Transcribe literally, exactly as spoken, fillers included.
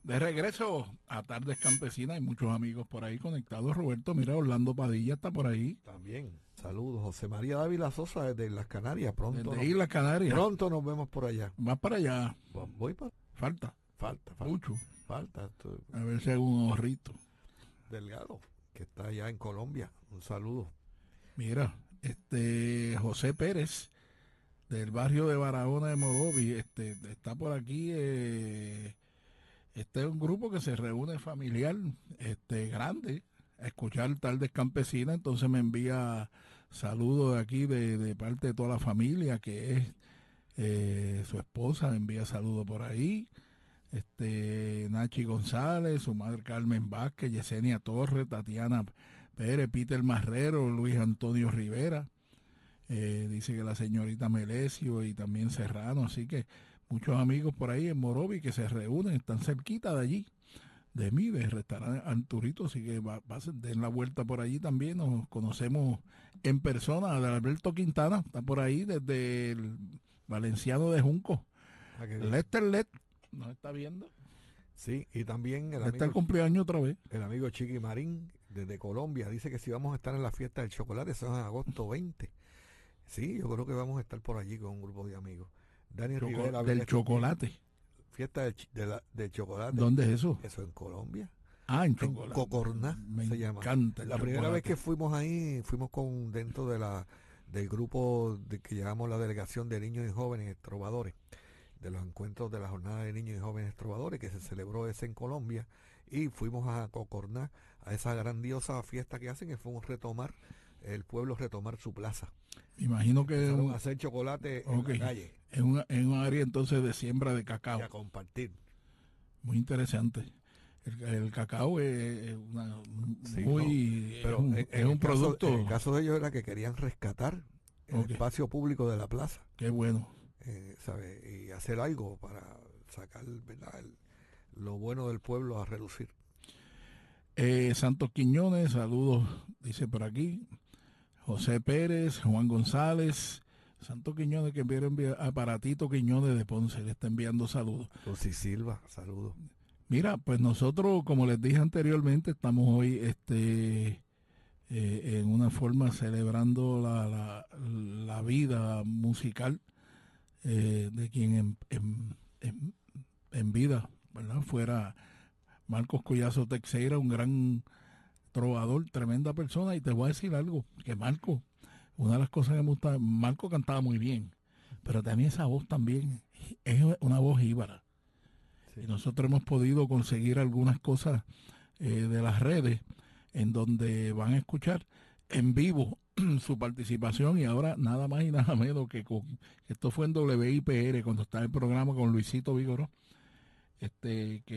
De regreso a Tardes Campesinas, hay muchos amigos por ahí conectados. Roberto, mira, Orlando Padilla está por ahí. También. Saludos. José María Dávila Sosa desde las Canarias. Pronto, Desde nos, Islas Canarias. pronto nos vemos por allá. Vas para allá. Voy para... Falta. Falta, falta. Mucho. Falta. Esto- A ver si hago un ahorrito. Delgado, que está allá en Colombia. Un saludo. Mira, este José Pérez, del barrio de Barahona de Morovi, este, está por aquí. Eh, este es un grupo que se reúne familiar, este, grande, a escuchar Tardes Campesinas. Entonces me envía saludos de aquí, de, de parte de toda la familia, que es eh, su esposa, me envía saludos por ahí. Este, Nachi González, su madre Carmen Vázquez, Yesenia Torres, Tatiana Pérez, Peter Marrero, Luis Antonio Rivera. Eh, dice que la señorita Melesio y también Serrano, así que muchos amigos por ahí en Morovi que se reúnen, están cerquita de allí, de mí, de restaurante Anturito, así que va, va a ser- den la vuelta por allí también, nos conocemos en persona. Alberto Quintana está por ahí desde el Valenciano de Junco. Ah, qué bien. Lester Let nos está viendo. Sí, y también el Lester amigo, cumpleaños otra vez. el amigo Chiqui Marín desde Colombia dice que si vamos a estar en la fiesta del chocolate, eso es en agosto veinte. Sí, yo creo que vamos a estar por allí con un grupo de amigos. Dani Choco- Rivera del viene- chocolate. Fiesta del, ch- de la- del chocolate. ¿Dónde es eso? Eso en Colombia. Ah, en En chocolate. Cocorná Me se llama. encanta el La primera chocolate. vez que fuimos ahí, fuimos con dentro de la del grupo de, que llamamos la delegación de niños y jóvenes trovadores, de los encuentros de la jornada de niños y jóvenes trovadores que se celebró ese en Colombia, y fuimos a Cocorná a esa grandiosa fiesta que hacen, que fue un retomar, el pueblo retomar su plaza. Me imagino que es Empezaron un, a hacer chocolate ok, en la calle en un, en un área entonces de siembra de y cacao. a compartir. Muy interesante. El, el cacao es una, Sí, muy no, pero es un, en- es en un el caso- producto. en el caso de ellos era que querían rescatar el Ok. espacio público de la plaza. Qué bueno. eh, ¿sabe? Y hacer algo para sacar, ¿verdad?, el- lo bueno del pueblo a relucir. Eh, Santos Quiñones, saludos, dice por aquí. José Pérez, Juan González, Santos Quiñones, que envía, envía Aparatito Quiñones de Ponce, le está enviando saludos. Lucy Silva, saludos. Mira, pues nosotros, como les dije anteriormente, estamos hoy este eh, en una forma celebrando la, la, la vida musical eh, de quien en, en, en, en vida, ¿verdad?, fuera Marcos Collazo Teixeira, un gran trovador, tremenda persona. Y te voy a decir algo, que Marco, una de las cosas que me gusta, Marco cantaba muy bien, pero también esa voz también es una voz jíbara. Sí. Y nosotros hemos podido conseguir algunas cosas eh, de las redes en donde van a escuchar en vivo su participación, y ahora nada más y nada menos que con, esto fue en W I P R cuando estaba el programa con Luisito Vigoró, este que